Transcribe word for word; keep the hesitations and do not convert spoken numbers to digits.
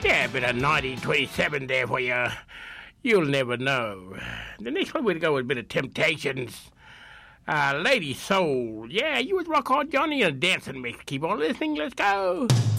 Yeah, a bit of nineteen twenty-seven there for you. You'll never know. The next one we'd go with a bit of Temptations. Uh, Lady Soul. Yeah, you would rock on, Johnny, and dancing mix. Keep on listening. Let's go.